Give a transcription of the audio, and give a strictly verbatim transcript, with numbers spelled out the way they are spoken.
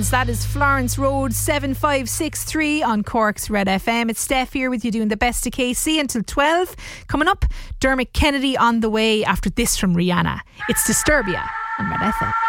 That is Florence Road seven five six three on Cork's Red F M. It's Steph here with you doing the best of K C until twelve. Coming up, Dermot Kennedy on the way after this from Rihanna. It's Disturbia on Red F M.